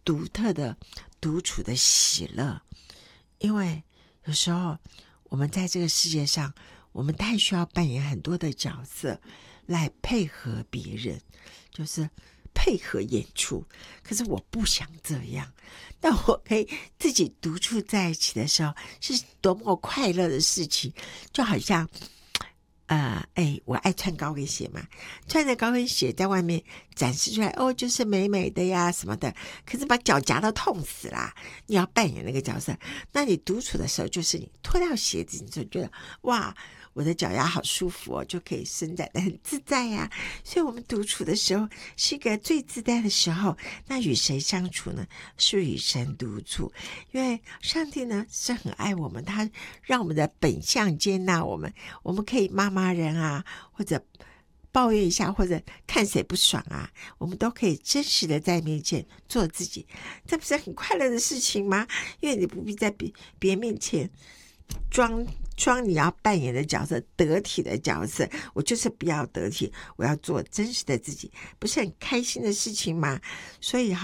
独特的独处的喜乐。因为有时候我们在这个世界上，我们太需要扮演很多的角色来配合别人，就是配合演出。可是我不想这样，但我可以自己独处在一起的时候，是多么快乐的事情。就好像我爱穿高跟鞋嘛，穿着高跟鞋在外面展示出来，就是美美的呀什么的，可是把脚夹到痛死啦。你要扮演那个角色，那你独处的时候，就是你脱掉鞋子，你就觉得哇，我的脚丫好舒服哦，就可以伸展得很自在呀。所以我们独处的时候是一个最自在的时候。那与谁相处呢？是与神独处。因为上帝呢是很爱我们，他让我们的本相接纳我们，我们可以骂人啊，或者抱怨一下，或者看谁不爽啊，我们都可以真实的在面前做自己。这不是很快乐的事情吗？因为你不必在别人面前装你要扮演的角色，得体的角色。我就是不要得体，我要做真实的自己，不是很开心的事情吗？所以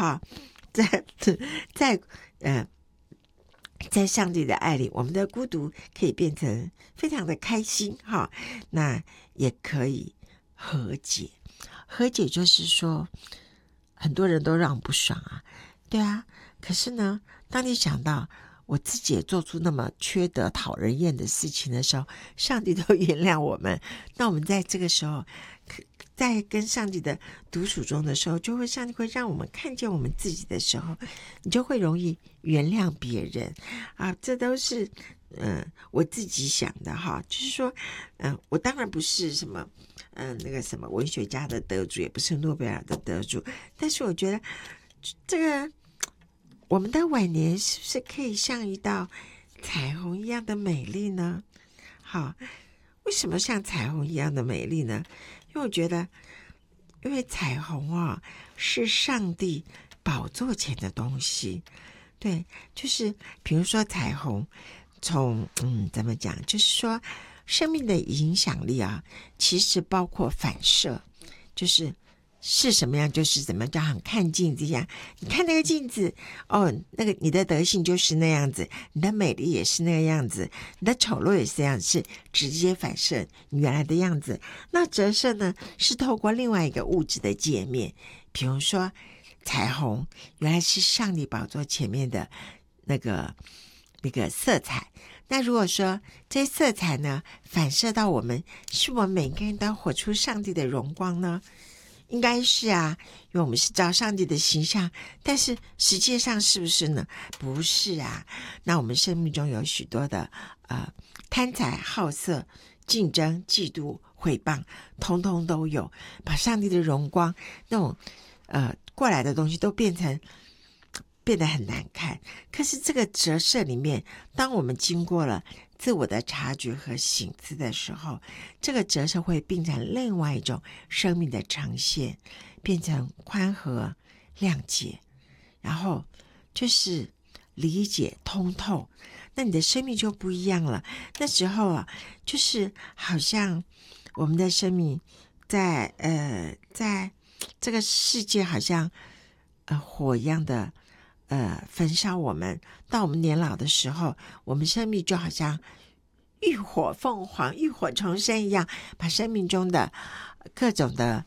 在上帝的爱里，我们的孤独可以变成非常的开心那也可以和解。和解就是说，很多人都让我不爽啊，对啊，可是呢，当你想到我自己也做出那么缺德讨人厌的事情的时候，上帝都原谅我们。那我们在这个时候，在跟上帝的独处中的时候，上帝会让我们看见我们自己的时候，你就会容易原谅别人啊。这都是我自己想的就是说我当然不是什么那个什么文学家的得主，也不是诺贝尔的得主，但是我觉得这个我们的晚年是不是可以像一道彩虹一样的美丽呢？为什么像彩虹一样的美丽呢？因为我觉得，因为彩虹是上帝宝座前的东西。对，就是比如说彩虹从怎么讲，就是说生命的影响力其实包括反射，是什么样就是怎么样，就好像看镜子一样，你看那个镜子那个你的德性就是那样子，你的美丽也是那个样子，你的丑陋也是这样，是直接反射你原来的样子。那折射呢，是透过另外一个物质的界面，比如说彩虹原来是上帝宝座前面的那个色彩。那如果说这些色彩呢反射到我们，是我们每个人都活出上帝的荣光呢？应该是啊，因为我们是照上帝的形象，但是实际上是不是呢？不是啊。那我们生命中有许多的贪财好色、竞争、嫉妒、毁谤，通通都有，把上帝的荣光那种过来的东西都变得很难看。可是这个折射里面，当我们经过了自我的察觉和省思的时候，这个折射会变成另外一种生命的呈现，变成宽和、谅解，然后就是理解、通透。那你的生命就不一样了。那时候就是好像我们的生命在这个世界好像火一样的焚烧我们。到我们年老的时候，我们生命就好像浴火凤凰、浴火重生一样，把生命中的各种的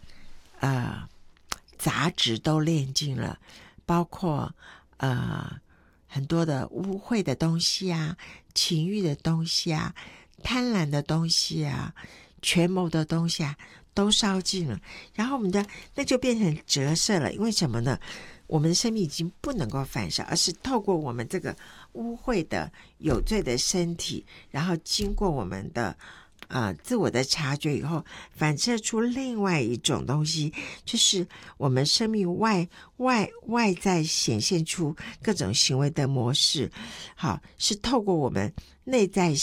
杂质都炼尽了，包括很多的污秽的东西情欲的东西贪婪的东西权谋的东西都烧尽了。然后我们的那就变成折射了。因为什么呢？我们的生命已经不能够反射，而是透过我们这个污秽的有罪的身体，然后经过我们的自我的察觉以后，反射出另外一种东西，就是我们生命外在显现出各种行为的模式。是透过我们内在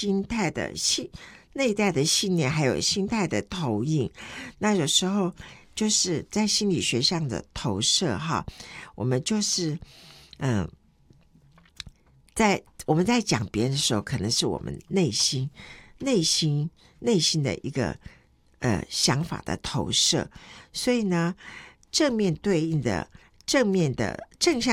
的信念还有心态的投影。那有时候就是在心理学上的投射我们就是我们在讲别人的时候，可能是我们内心的一个想法的投射。所以呢，正面对应的正向